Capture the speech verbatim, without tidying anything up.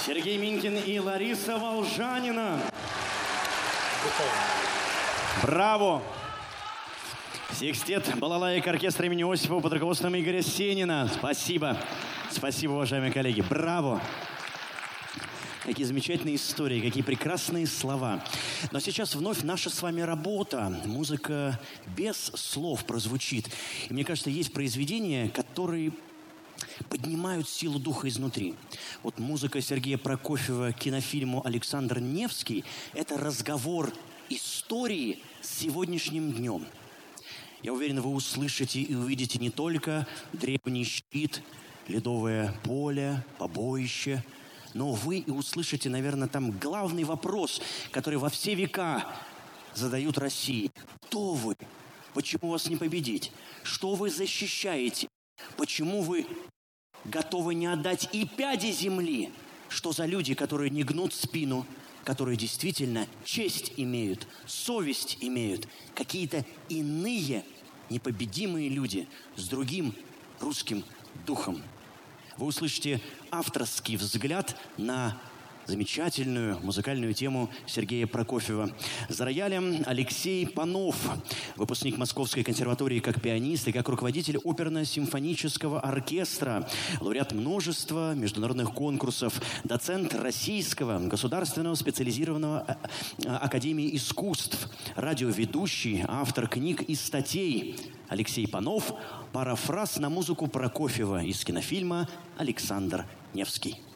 Сергей Минкин и Лариса Волжанина. Браво! Секстет балалаек оркестра имени Осипова под руководством Игоря Сенина. Спасибо. Спасибо, уважаемые коллеги. Браво! Какие замечательные истории, какие прекрасные слова. Но сейчас вновь наша с вами работа. Музыка без слов прозвучит. И мне кажется, есть произведения, которые поднимают силу духа изнутри. Вот музыка Сергея Прокофьева к кинофильму «Александр Невский» — это разговор истории с сегодняшним днем. Я уверен, вы услышите и увидите не только древний щит, ледовое поле, побоище, но вы и услышите, наверное, там главный вопрос, который во все века задают России. Кто вы? Почему вас не победить? Что вы защищаете? Почему вы готовы не отдать и пяди земли? Что за люди, которые не гнут спину, которые действительно честь имеют, совесть имеют, какие-то иные непобедимые люди с другим русским духом? Вы услышите авторский взгляд на замечательную музыкальную тему Сергея Прокофьева. За роялем Алексей Панов, выпускник Московской консерватории как пианист и как руководитель оперно-симфонического оркестра, лауреат множества международных конкурсов, доцент Российского государственного специализированного академии искусств, радиоведущий, автор книг и статей. Алексей Панов. Парафраз на музыку Прокофьева из кинофильма «Александр Невский».